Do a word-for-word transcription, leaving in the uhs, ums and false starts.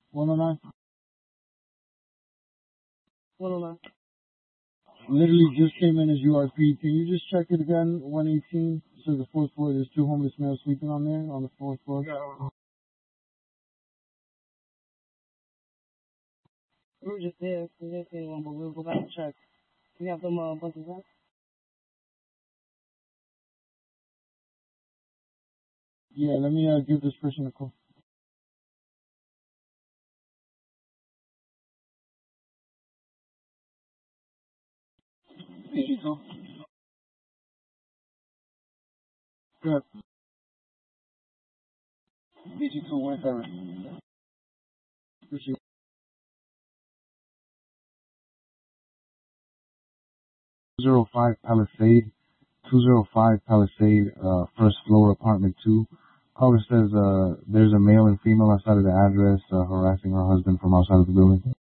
one oh nine? one oh nine. Literally just came in as U R P. Can you just check it again? one eighteen. So the fourth floor, there's two homeless males sleeping on there, on the fourth floor. Yeah. We were just there. We didn't see anyone, but we'll go back and check. We have them uh, buses in. Yeah, let me uh, give this person a call. P G two. Good. P G two, one seven. Appreciate it. two oh five Palisade. two oh five Palisade, uh, first floor, apartment two. Caller says, uh, there's a male and female outside of the address, uh, harassing her husband from outside of the building.